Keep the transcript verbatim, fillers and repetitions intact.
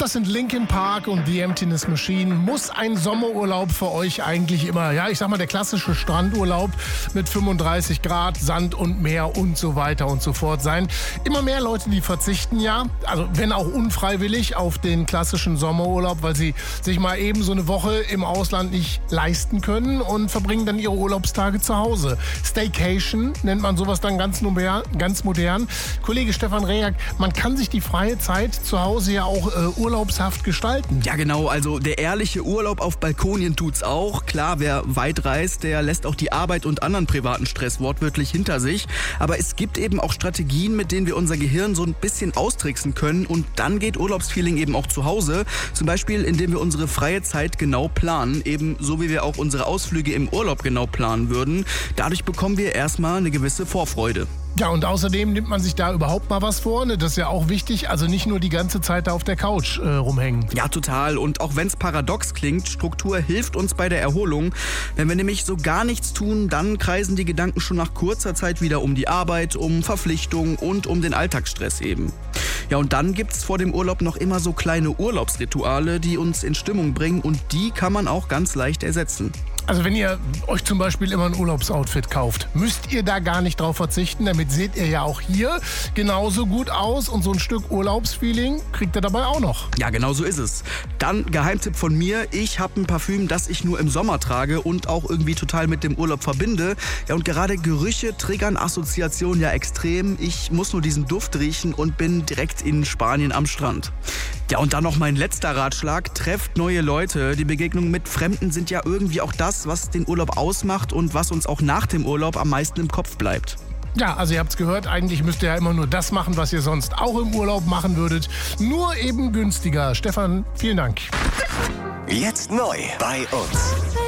das sind Linkin Park und The Emptiness Machine. Muss ein Sommerurlaub für euch eigentlich immer, ja, ich sag mal, der klassische Strandurlaub mit fünfunddreißig Grad, Sand und Meer und so weiter und so fort sein? Immer mehr Leute, die verzichten ja, also wenn auch unfreiwillig, auf den klassischen Sommerurlaub, weil sie sich mal eben so eine Woche im Ausland nicht leisten können und verbringen dann ihre Urlaubstage zu Hause. Staycation nennt man sowas dann ganz modern. Ganz modern. Kollege Stefan Rehak, man kann sich die freie Zeit zu Hause ja auch äh, urlaubshaft gestalten. Ja genau, also der ehrliche Urlaub auf Balkonien tut's auch. Klar, wer weit reist, der lässt auch die Arbeit und anderen privaten Stress wortwörtlich hinter sich. Aber es gibt eben auch Strategien, mit denen wir unser Gehirn so ein bisschen austricksen können und dann geht Urlaubsfeeling eben auch zu Hause. Zum Beispiel, indem wir unsere freie Zeit genau planen, eben so wie wir auch unsere Ausflüge im Urlaub genau planen würden. Dadurch bekommen wir erstmal eine gewisse Vorfreude. Ja, und außerdem nimmt man sich da überhaupt mal was vor, ne? Das ist ja auch wichtig, also nicht nur die ganze Zeit da auf der Couch äh, rumhängen. Ja, total. Und auch wenn es paradox klingt, Struktur hilft uns bei der Erholung. Wenn wir nämlich so gar nichts tun, dann kreisen die Gedanken schon nach kurzer Zeit wieder um die Arbeit, um Verpflichtungen und um den Alltagsstress eben. Ja, und dann gibt's vor dem Urlaub noch immer so kleine Urlaubsrituale, die uns in Stimmung bringen und die kann man auch ganz leicht ersetzen. Also wenn ihr euch zum Beispiel immer ein Urlaubsoutfit kauft, müsst ihr da gar nicht drauf verzichten. Damit seht ihr ja auch hier genauso gut aus und so ein Stück Urlaubsfeeling kriegt ihr dabei auch noch. Ja, genau so ist es. Dann Geheimtipp von mir, ich habe ein Parfüm, das ich nur im Sommer trage und auch irgendwie total mit dem Urlaub verbinde. Ja, und gerade Gerüche triggern Assoziationen ja extrem. Ich muss nur diesen Duft riechen und bin direkt in Spanien am Strand. Ja, und dann noch mein letzter Ratschlag, trefft neue Leute. Die Begegnungen mit Fremden sind ja irgendwie auch das, was den Urlaub ausmacht und was uns auch nach dem Urlaub am meisten im Kopf bleibt. Ja, also ihr habt's gehört, eigentlich müsst ihr ja immer nur das machen, was ihr sonst auch im Urlaub machen würdet. Nur eben günstiger. Stefan, vielen Dank. Jetzt neu bei uns.